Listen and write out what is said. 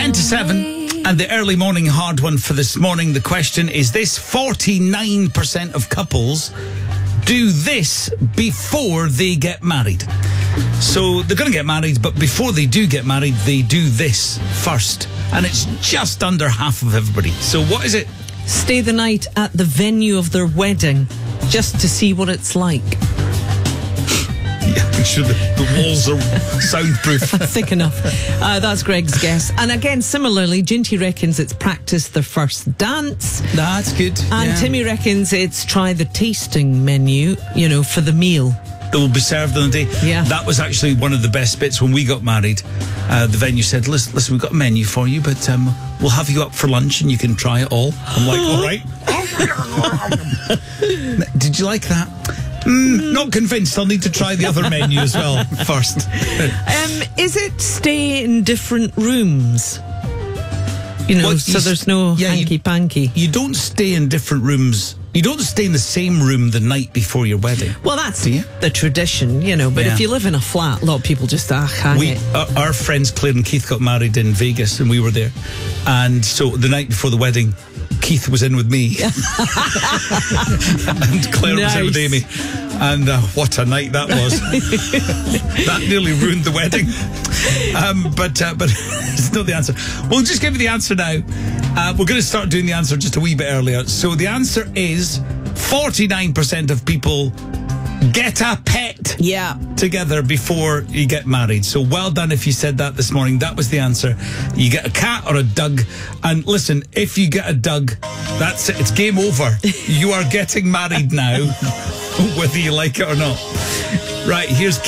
10 to 7, and the early morning hard one for this morning. The question is this: 49% of couples do this before they get married. So they're going to get married, but before they do get married, they do this first. And it's just under half of everybody. So what is it? Stay the night at the venue of their wedding just to see what it's like. Yeah, make sure the walls are soundproof. Thick enough. That's Greg's guess. And again, similarly, Ginty reckons it's practice their first dance. That's good. And Timmy reckons it's try the tasting menu, for the meal that will be served on the day. Yeah. That was actually one of the best bits when we got married. The venue said, listen, we've got a menu for you, but we'll have you up for lunch and you can try it all. I'm like, all right. Did you like that? Not convinced. I'll need to try the other menu as well first. Is it stay in different rooms? So there's no hanky-panky. You don't stay in different rooms. You don't stay in the same room the night before your wedding. Well, that's the tradition, but if you live in a flat, a lot of people just hang it. Our friends Claire and Keith got married in Vegas and we were there. And so the night before the wedding, Keith was in with me. And Claire was in with Amy. And what a night that was. That nearly ruined the wedding. But it's not the answer. We'll just give you the answer now. We're going to start doing the answer just a wee bit earlier. So the answer is 49% of people get a pet together before you get married. So well done if you said that this morning. That was the answer. You get a cat or a dog. And listen, if you get a dog, that's it. It's game over. You are getting married now, whether you like it or not. Right, here's